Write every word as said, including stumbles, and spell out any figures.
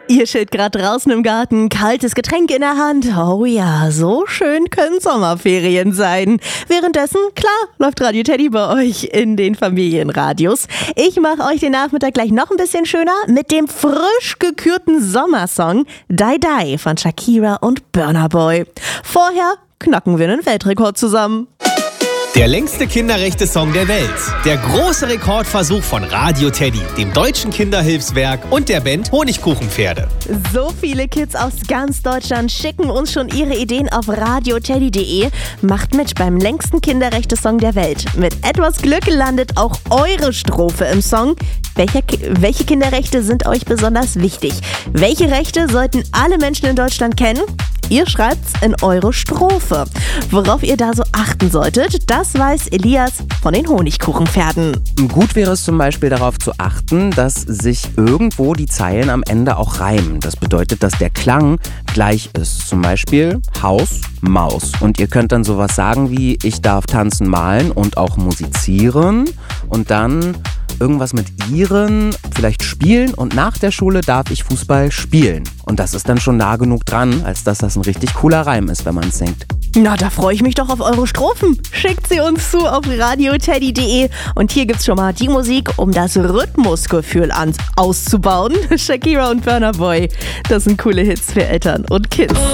Ihr steht gerade draußen im Garten, kaltes Getränk in der Hand. Oh ja, so schön können Sommerferien sein. Währenddessen, klar, läuft Radio Teddy bei euch in den Familienradios. Ich mache euch den Nachmittag gleich noch ein bisschen schöner mit dem frisch gekürten Sommersong Die Die von Shakira und Burna Boy. Vorher knacken wir einen Weltrekord zusammen. Der längste Kinderrechte-Song der Welt. Der große Rekordversuch von Radio Teddy, dem Deutschen Kinderhilfswerk und der Band Honigkuchenpferde. So viele Kids aus ganz Deutschland schicken uns schon ihre Ideen auf radioteddy punkt de. Macht mit beim längsten Kinderrechte-Song der Welt. Mit etwas Glück landet auch eure Strophe im Song. Welche, welche Kinderrechte sind euch besonders wichtig? Welche Rechte sollten alle Menschen in Deutschland kennen? Ihr schreibt's in eure Strophe. Worauf ihr da so achten solltet, das weiß Elias von den Honigkuchenpferden. Gut wäre es zum Beispiel darauf zu achten, dass sich irgendwo die Zeilen am Ende auch reimen. Das bedeutet, dass der Klang gleich ist. Zum Beispiel Haus, Maus. Und ihr könnt dann sowas sagen wie ich darf tanzen, malen und auch musizieren. Und dann irgendwas mit ihren, vielleicht spielen und nach der Schule darf ich Fußball spielen. Und das ist dann schon nah genug dran, als dass das ein richtig cooler Reim ist, wenn man es singt. Na, da freue ich mich doch auf eure Strophen. Schickt sie uns zu auf radioteddy punkt de und hier gibt's schon mal die Musik, um das Rhythmusgefühl an- auszubauen. Shakira und Burna Boy, das sind coole Hits für Eltern und Kids.